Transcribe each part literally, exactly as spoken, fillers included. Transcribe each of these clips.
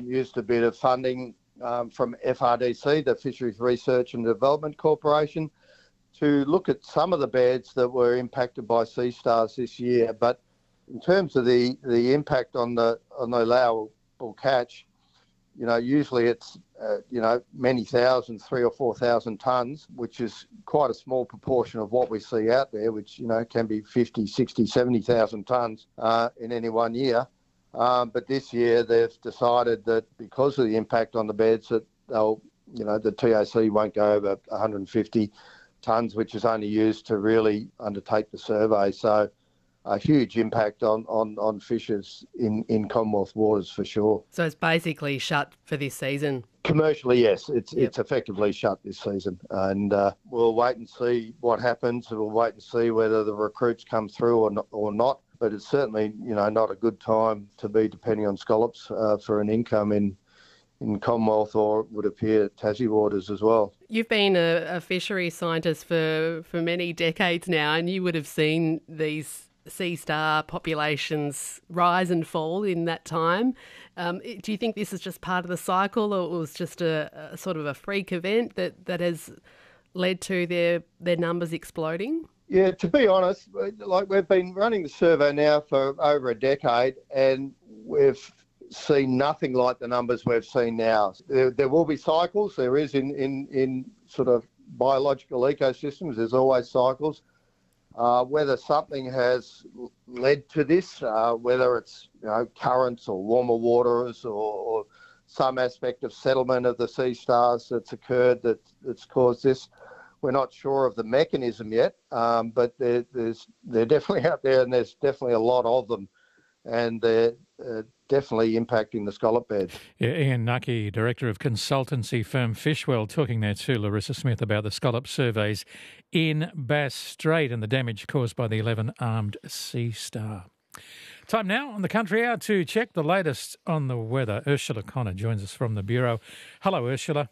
used a bit of funding um, from F R D C, the Fisheries Research and Development Corporation, to look at some of the beds that were impacted by sea stars this year. But in terms of the, the impact on the on the allowable catch, you know, usually it's, uh, you know, many thousands, three or four thousand tonnes, which is quite a small proportion of what we see out there, which, you know, can be fifty, sixty, seventy thousand tonnes uh, in any one year. Um, but this year they've decided that because of the impact on the beds that they'll, you know, the T A C won't go over one hundred fifty tonnes, which is only used to really undertake the survey. So a huge impact on, on, on fishers in, in Commonwealth waters for sure. So it's basically shut for this season? Commercially, yes. It's Yep. it's effectively shut this season. And uh, we'll wait and see what happens. We'll wait and see whether the recruits come through or not. Or not. But it's certainly, you know, not a good time to be depending on scallops uh, for an income in in Commonwealth, or it would appear Tassie waters as well. You've been a, a fishery scientist for, for many decades now, and you would have seen these sea star populations rise and fall in that time. Um, do you think this is just part of the cycle, or it was just a, a sort of a freak event that, that has led to their their numbers exploding? Yeah, to be honest, like we've been running the survey now for over a decade, and we've seen nothing like the numbers we've seen now. There, there will be cycles. There is in, in, in sort of biological ecosystems, there's always cycles. Uh, whether something has led to this, uh, whether it's, you know, currents or warmer waters, or, or some aspect of settlement of the sea stars that's occurred that, that's caused this, we're not sure of the mechanism yet, um, but they're, there's, they're definitely out there, and there's definitely a lot of them, and they're uh, definitely impacting the scallop beds. Yeah, Ian Nucky, Director of consultancy firm Fishwell, talking there to Larissa Smith about the scallop surveys in Bass Strait and the damage caused by the eleven-armed sea star. Time now on the Country Hour to check the latest on the weather. Ursula Connor joins us from the Bureau. Hello, Ursula.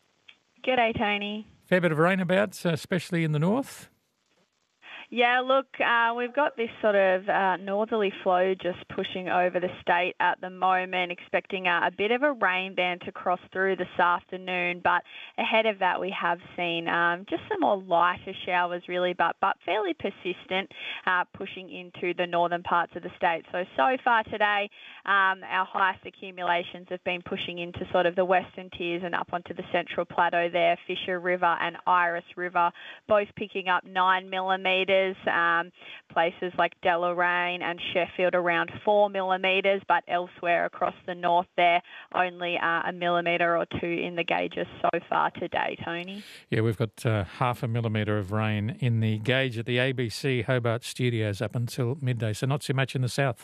G'day, Tony. Fair bit of rain about, especially in the north? Yeah, look, uh, we've got this sort of uh, northerly flow just pushing over the state at the moment, expecting uh, a bit of a rain band to cross through this afternoon. But ahead of that, we have seen um, just some more lighter showers, really, but, but fairly persistent, uh, pushing into the northern parts of the state. So, so far today, um, our highest accumulations have been pushing into sort of the western tiers and up onto the central plateau there, Fisher River and Iris River, both picking up nine millimetres. Um, places like Deloraine and Sheffield around four millimetres, but elsewhere across the north there, only uh, a millimetre or two in the gauges so far today, Tony. Yeah, we've got uh, half a millimetre of rain in the gauge at the A B C Hobart studios up until midday, so not so much in the south.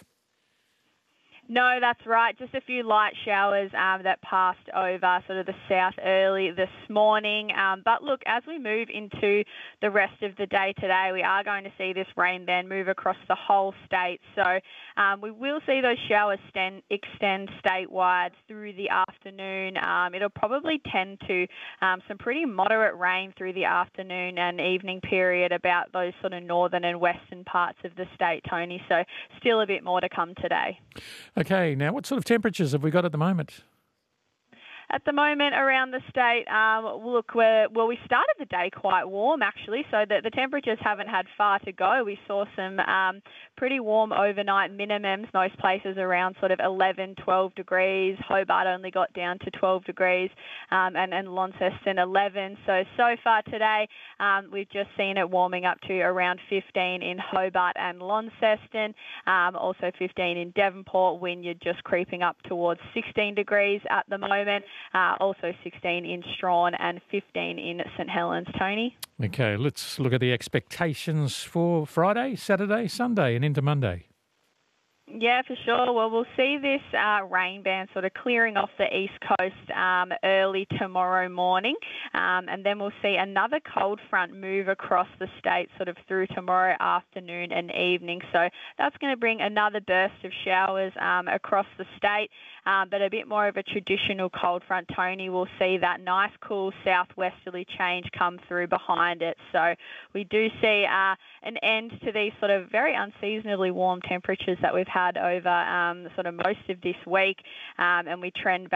No, that's right. Just a few light showers um, that passed over sort of the south early this morning. Um, but look, as we move into the rest of the day today, we are going to see this rain band move across the whole state. So um, we will see those showers stand, extend statewide through the afternoon. Um, it'll probably tend to um, some pretty moderate rain through the afternoon and evening period about those sort of northern and western parts of the state, Tony. So still a bit more to come today. Okay, now what sort of temperatures have we got at the moment? At the moment around the state, um, look, we're, well, we started the day quite warm actually, so that the temperatures haven't had far to go. We saw some um, pretty warm overnight minimums, most places around sort of eleven, twelve degrees. Hobart only got down to twelve degrees um, and, and Launceston eleven. So, so far today, um, we've just seen it warming up to around fifteen in Hobart and Launceston, um, also fifteen in Devonport, Wynyard just creeping up towards sixteen degrees at the moment. Uh, also sixteen in Strahan and fifteen in St Helens, Tony. Okay, let's look at the expectations for Friday, Saturday, Sunday and into Monday. Yeah, for sure. Well, we'll see this uh, rain band sort of clearing off the east coast um, early tomorrow morning, um, and then we'll see another cold front move across the state sort of through tomorrow afternoon and evening. So that's going to bring another burst of showers um, across the state, um, but a bit more of a traditional cold front, Tony. We'll see that nice cool southwesterly change come through behind it. So we do see uh, an end to these sort of very unseasonably warm temperatures that we've had had over um, sort of most of this week, um, and we trend back